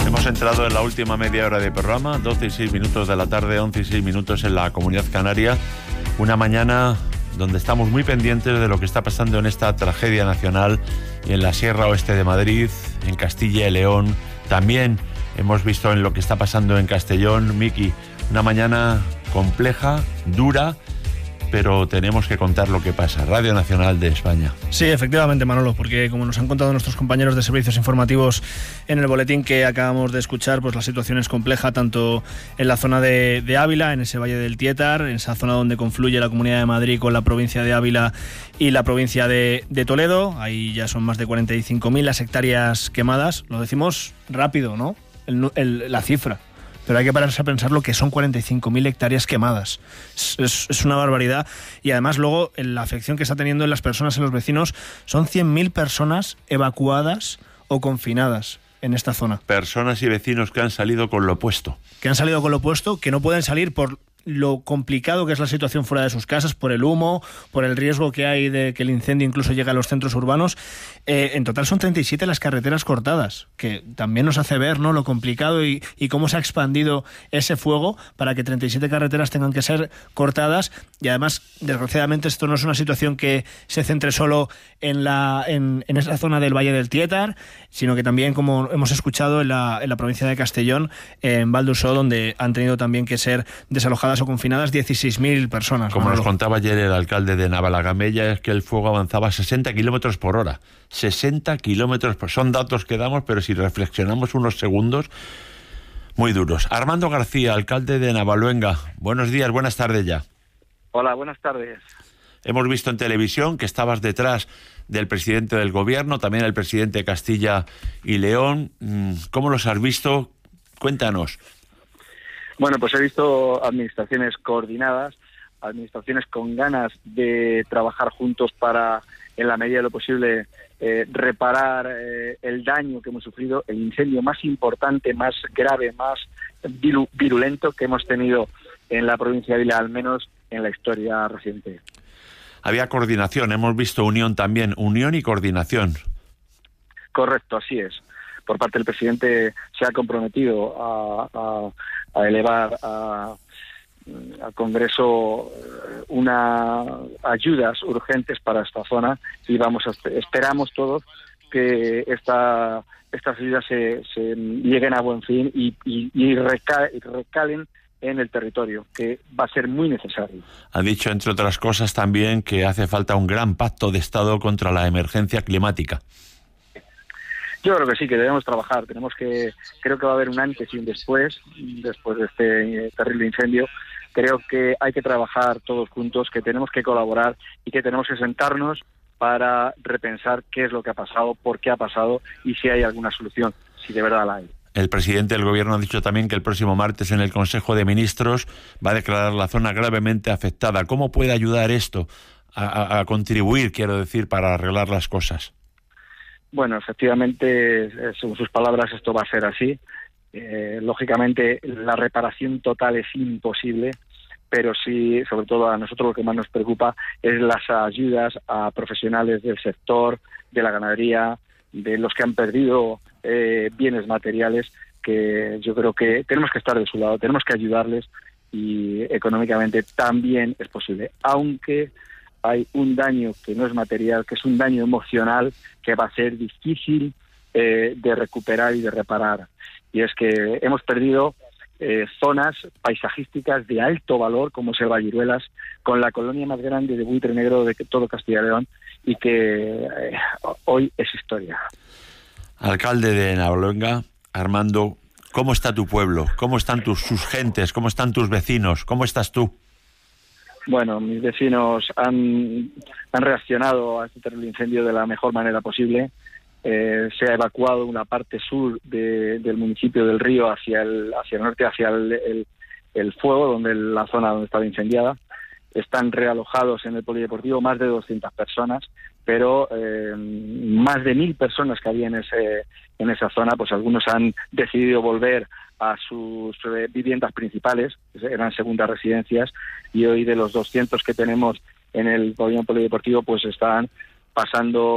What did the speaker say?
Hemos entrado en la última media hora de programa, 12 y 6 minutos de la tarde, 11 y 6 minutos en la Comunidad Canaria. Una mañana donde estamos muy pendientes de lo que está pasando en esta tragedia nacional en la Sierra Oeste de Madrid, en Castilla y León. También hemos visto en lo que está pasando en Castellón. Miki, una mañana compleja, dura, pero tenemos que contar lo que pasa. Radio Nacional de España. Sí, efectivamente, Manolo, porque como nos han contado nuestros compañeros de servicios informativos en el boletín que acabamos de escuchar, pues la situación es compleja tanto en la zona de Ávila, en ese valle del Tietar, en esa zona donde confluye la Comunidad de Madrid con la provincia de Ávila y la provincia de Toledo. Ahí ya son más de 45.000 las hectáreas quemadas. Lo decimos rápido, ¿no? La cifra. Pero hay que pararse a pensar lo que son 45.000 hectáreas quemadas. Es una barbaridad. Y además luego la afección que está teniendo en las personas, en los vecinos, son 100.000 personas evacuadas o confinadas en esta zona. Personas y vecinos que han salido con lo opuesto. Que no pueden salir por lo complicado que es la situación fuera de sus casas, por el humo, por el riesgo que hay de que el incendio incluso llegue a los centros urbanos. En total son 37 las carreteras cortadas, que también nos hace ver, ¿no?, lo complicado y cómo se ha expandido ese fuego para que 37 carreteras tengan que ser cortadas. Y además, desgraciadamente, esto no es una situación que se centre solo en esa zona del Valle del Tietar, sino que también, como hemos escuchado, en la provincia de Castellón, en Val d'Uixó, donde han tenido también que ser desalojadas o confinadas 16.000 personas. Como nos contaba ayer el alcalde de Navalagamella, es que el fuego avanzaba a 60 kilómetros por hora. 60 kilómetros por hora. Son datos que damos, pero si reflexionamos unos segundos, muy duros. Armando García, alcalde de Navaluenga. Buenos días, buenas tardes ya. Hola, buenas tardes. Hemos visto en televisión que estabas detrás del presidente del gobierno, también el presidente de Castilla y León. ¿Cómo los has visto? Cuéntanos. Bueno, pues he visto administraciones coordinadas, administraciones con ganas de trabajar juntos para, en la medida de lo posible, reparar el daño que hemos sufrido, el incendio más importante, más grave, más virulento que hemos tenido en la provincia de Ávila, al menos en la historia reciente. Había coordinación, hemos visto unión también, unión y coordinación. Correcto, así es. Por parte del presidente se ha comprometido a elevar al Congreso ayudas urgentes para esta zona y esperamos todos que estas ayudas se lleguen a buen fin y recalen en el territorio, que va a ser muy necesario. Ha dicho, entre otras cosas, también que hace falta un gran pacto de Estado contra la emergencia climática. Yo creo que sí, que debemos trabajar. Creo que va a haber un antes y un después de este terrible incendio. Creo que hay que trabajar todos juntos, que tenemos que colaborar y que tenemos que sentarnos para repensar qué es lo que ha pasado, por qué ha pasado y si hay alguna solución, si de verdad la hay. El presidente del gobierno ha dicho también que el próximo martes en el Consejo de Ministros va a declarar la zona gravemente afectada. ¿Cómo puede ayudar esto a contribuir, quiero decir, para arreglar las cosas? Bueno, efectivamente, según sus palabras, esto va a ser así. Lógicamente, la reparación total es imposible, pero sí, sobre todo a nosotros lo que más nos preocupa es las ayudas a profesionales del sector, de la ganadería, de los que han perdido bienes materiales, que yo creo que tenemos que estar de su lado, tenemos que ayudarles y económicamente también es posible, aunque hay un daño que no es material, que es un daño emocional que va a ser difícil de recuperar y de reparar. Y es que hemos perdido zonas paisajísticas de alto valor, como es el Valliruelas, con la colonia más grande de buitre negro de todo Castilla y León, y que hoy es historia. Alcalde de Navaluenga, Armando, ¿cómo está tu pueblo? ¿Cómo están sus gentes? ¿Cómo están tus vecinos? ¿Cómo estás tú? Bueno, mis vecinos han reaccionado a este terrible incendio de la mejor manera posible. Se ha evacuado una parte sur del municipio del Río hacia el norte, hacia el fuego, la zona donde estaba incendiada. Están realojados en el polideportivo más de 200 personas, pero más de 1.000 personas que había en esa zona, pues algunos han decidido volver a sus viviendas principales, eran segundas residencias, y hoy de los 200 que tenemos en el pabellón polideportivo, pues están pasando